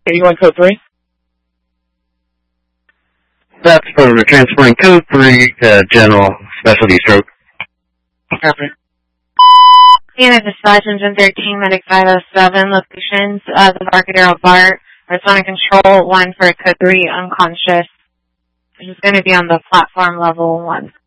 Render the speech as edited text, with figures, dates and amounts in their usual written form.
81 code 3. That's for transferring code 3 to general specialty stroke. Copy. Unit dispatch, engine 13, medic 507, locations, the Embarcadero BART, responding control 1 for code 3, unconscious. This is going to be on the platform level 1.